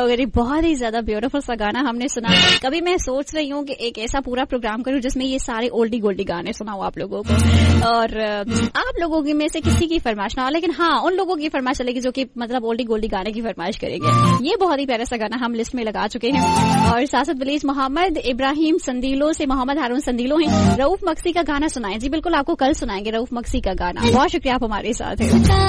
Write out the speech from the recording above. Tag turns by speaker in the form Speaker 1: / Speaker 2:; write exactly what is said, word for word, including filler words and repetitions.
Speaker 1: वगैरह, बहुत ही ज्यादा ब्यूटीफुल सा गाना हमने सुना। कभी मैं सोच रही हूँ कि एक ऐसा पूरा प्रोग्राम करूँ जिसमें ये सारे ओल्डी गोल्डी गाने सुनाऊं आप लोगों को, और आप लोगों की में से किसी की फरमाइश ना हो, लेकिन हाँ उन लोगों की फरमाइश चलेगी जो कि मतलब ओल्डी गोल्डी गाने की फरमाइश करेंगे। ये बहुत ही प्यारा सा गाना हम लिस्ट में लगा चुके हैं। और सासद विलेज मोहम्मद इब्राहिम संदीलो से मोहम्मद हारून संदीलो हैं, रऊफ मक्सी का गाना सुनाएं जी। बिल्कुल आपको कल सुनाएंगे रऊफ मक्सी का गाना। बहुत शुक्रिया आप हमारे साथ हैं।